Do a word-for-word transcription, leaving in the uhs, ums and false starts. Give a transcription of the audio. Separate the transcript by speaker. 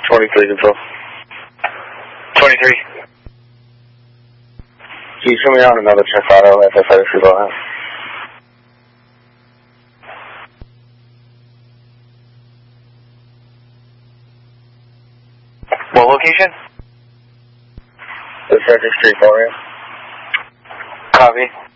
Speaker 1: twenty-three control.
Speaker 2: twenty-three.
Speaker 1: Can you show me on another check auto at the fire street line?
Speaker 2: What location?
Speaker 1: The Frederick Street area.
Speaker 2: Copy.